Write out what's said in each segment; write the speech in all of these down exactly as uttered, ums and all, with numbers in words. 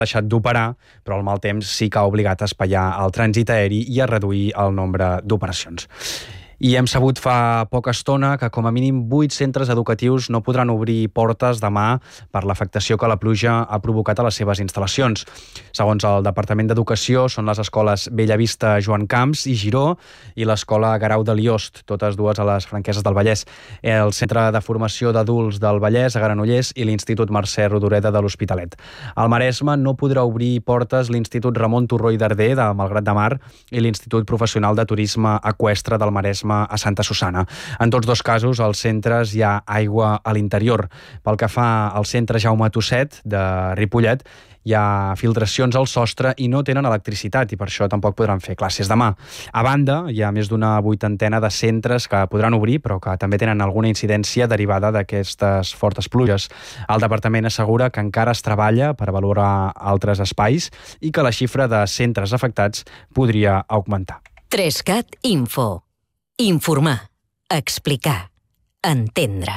deixat d'operar, però el mal temps sí que ha obligat a espaiar el trànsit aeri i a reduir el nombre d'operacions. I hem sabut fa poca estona que com a mínim vuit centres educatius no podran obrir portes demà per l'afectació que la pluja ha provocat a les seves instal·lacions. Segons el Departament d'Educació, són les escoles Bellavista Joan Camps i Giró i l'escola Guerau de Liost, totes dues a les Franqueses del Vallès, el Centre de Formació d'Adults del Vallès a Granollers i l'Institut Mercè Rodoreda de l'Hospitalet. Al Maresme no podrà obrir portes l'Institut Ramon Turró i Darder de Malgrat de Mar i l'Institut Professional de Turisme Eqüestre del Maresme a Santa Susanna. En tots dos casos, als centres hi ha aigua a l'interior. Pel que fa al centre Jaume Tusset de Ripollet, hi ha filtracions al sostre i no tenen electricitat i per això tampoc podran fer classes demà. A banda, hi ha més d'una vuitantena de centres que podran obrir, però que també tenen alguna incidència derivada d'aquestes fortes pluges. El departament assegura que encara es treballa per valorar altres espais i que la xifra de centres afectats podria augmentar. Trescat Info. Informar, explicar, entendre.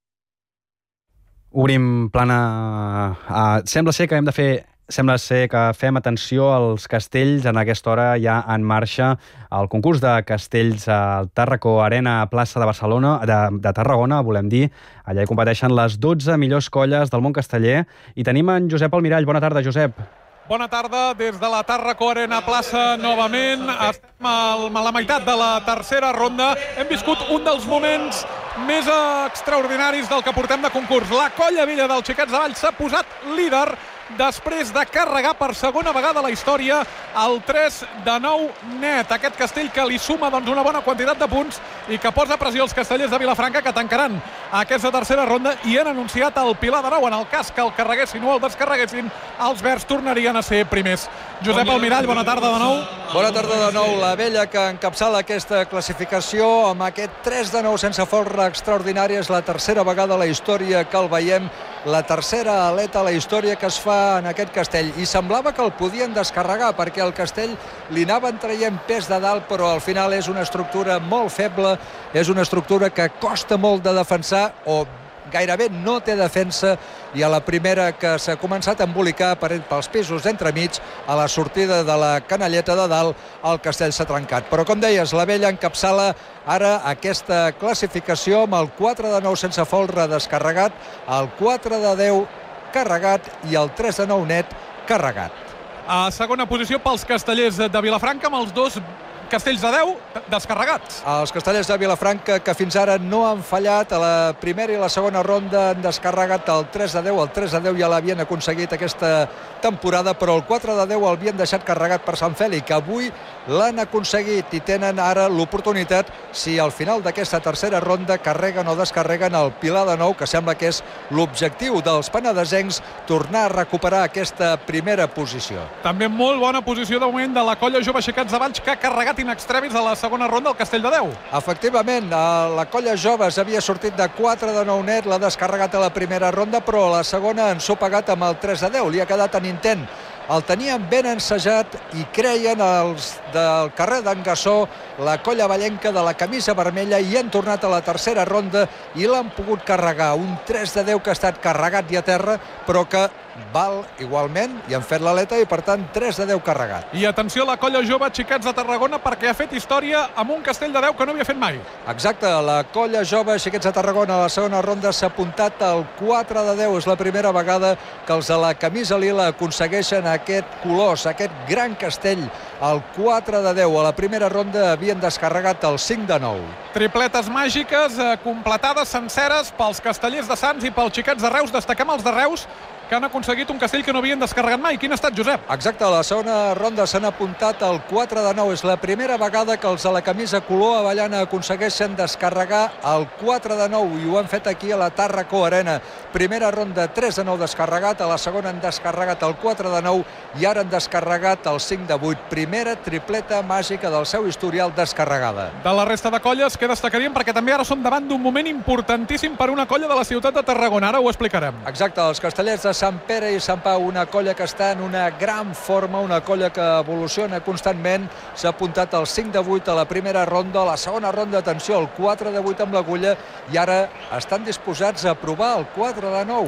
Obrim plana... Uh, sembla ser que hem de fer... Sembla ser que fem atenció als castells. En aquesta hora ja en marxa el concurs de castells al Tàrraco Arena plaça de Barcelona, de, de Tarragona, volem dir. Allà hi competeixen les dotze millors colles del món casteller. I tenim en Josep Almirall. Bona tarda, Josep. Bona tarda, des de la Tàrraco Arena plaça novament. Estem a la meitat de la tercera ronda. Hem viscut un dels moments més extraordinaris del que portem de concurs. La colla vella dels Xiquets de Valls s'ha posat líder després de carregar per segona vegada a la història el tres de nou net. Aquest castell que li suma doncs, una bona quantitat de punts i que posa pressió als castellers de Vilafranca, que tancaran aquesta tercera ronda i han anunciat el Pilar de Nou. En el cas que el carreguessin o el descarreguessin, els verds tornarien a ser primers. Josep Almirall, bona tarda de nou. Bona tarda de nou. La vella que encapçala aquesta classificació amb aquest tres de nou sense folre extraordinari. És la tercera vegada a la història que el veiem, la tercera aleta a la història que es fa en aquest castell, i semblava que el podien descarregar perquè el castell li anaven traient pes de dalt, però al final és una estructura molt feble, és una estructura que costa molt de defensar o gairebé no té defensa, i a la primera que s'ha començat a embolicar pels pisos d'entremig, a la sortida de la canalleta de dalt, el castell s'ha trencat. Però com deies, la vella encapçala ara aquesta classificació amb el quatre de nou sense folre descarregat, el quatre de deu carregat i el tres de nou net carregat. A segona posició pels castellers de Vilafranca, amb els dos castells de deu descarregats. Els castellers de Vilafranca, que fins ara no han fallat, a la primera i la segona ronda han descarregat el tres de deu. El tres de deu ja l'havien aconseguit aquesta temporada, però el quatre de deu l'havien deixat carregat per Sant Feli, que avui l'han aconseguit i tenen ara l'oportunitat, si al final d'aquesta tercera ronda carreguen o descarreguen el Pilar de Nou, que sembla que és l'objectiu dels penedesencs, tornar a recuperar aquesta primera posició. També molt bona posició de moment de la colla jove Xiquets de Valls, que ha carregat in extremis a la segona ronda el castell de deu. Efectivament, la colla joves havia sortit de quatre de nou net, l'ha descarregat a la primera ronda, però a la segona han sopegat amb el tres de deu, li ha quedat en intent. El tenien ben ensajat i creien els del carrer d'en Gassó, la colla vallenca de la camisa vermella, i han tornat a la tercera ronda i l'han pogut carregar. Un tres de deu que ha estat carregat i a terra, però que val igualment, i han fet l'aleta i per tant tres de deu carregat. I atenció a la colla jove Xiquets de Tarragona, perquè ha fet història amb un castell de deu que no havia fet mai. Exacte, la colla jove Xiquets de Tarragona a la segona ronda s'ha apuntat al quatre de deu. És la primera vegada que els de la camisa lila aconsegueixen aquest colós, aquest gran castell, el quatre de deu. A la primera ronda havien descarregat el cinc de nou. Tripletes màgiques, eh, completades senceres pels castellers de Sants i pels Xiquets de Reus. Destaquem els de Reus, que han aconseguit un castell que no havien descarregat mai. Quin ha estat, Josep? Exacte, a la segona ronda s'han apuntat al quatre de nou. És la primera vegada que els de la camisa color avellana aconsegueixen descarregar el quatre de nou, i ho han fet aquí a la Tàrraco Arena. Primera ronda tres de nou descarregat, a la segona han descarregat el quatre de nou i ara han descarregat el cinc de vuit. Primera tripleta màgica del seu historial descarregada. De la resta de colles, què destacaríem? Perquè també ara som davant d'un moment importantíssim per una colla de la ciutat de Tarragona. Ara ho explicarem. Exacte, els castellers de Sant Pere i Sant Pau, una colla que està en una gran forma, una colla que evoluciona constantment. S'ha apuntat el cinc de vuit a la primera ronda, a la segona ronda, atenció, el quatre de vuit amb l'agulla, i ara estan disposats a provar el quatre de nou.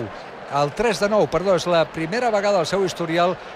el tres de nou, perdó, és la primera vegada al seu historial